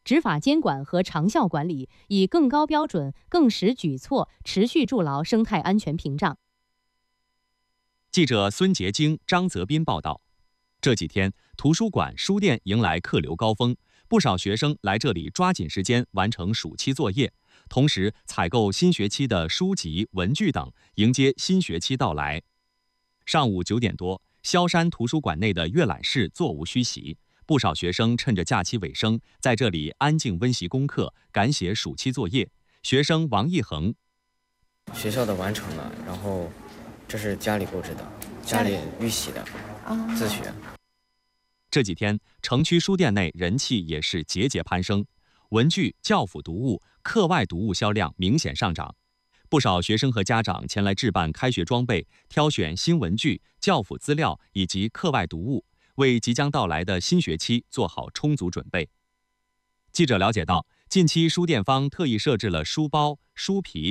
执法监管和长效管理，以更高标准、更实举措持续筑牢生态安全屏障。 记者孙杰京、张泽斌报道。这几天，图书馆、书店迎来客流高峰，不少学生来这里抓紧时间完成暑期作业，同时采购新学期的书籍、文具等，迎接新学期到来。上午9点多，萧山图书馆内的阅览室座无虚席，不少学生趁着假期尾声，在这里安静温习功课，赶写暑期作业。学生王一恒： 学校的完成了，然后这是家里布置的，家里预习的，自学。 这几天，城区书店内人气也是节节攀升，文具、教辅读物、课外读物销量明显上涨。不少学生和家长前来置办开学装备，挑选新文具、教辅资料以及课外读物，为即将到来的新学期做好充足准备。记者了解到，近期书店方特意设置了书包、书皮、